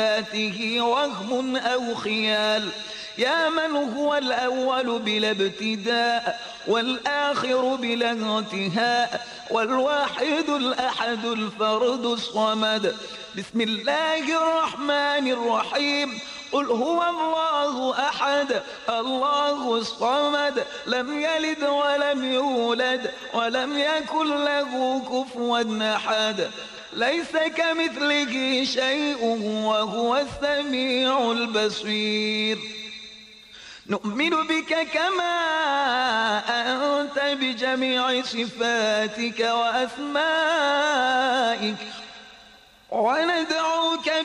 ذاته وهم أو خيال. يا من هو الأول بلا ابتداء والآخر بلا انتهاء والواحد الأحد الفرد الصمد. بسم الله الرحمن الرحيم. قل هو الله أحد الله الصمد لم يلد ولم يولد ولم يكن له كفوا أحد. ليس كمثله شيء وهو السميع البصير. نؤمن بك كما أنت بجميع صفاتك وأسمائك وندعوك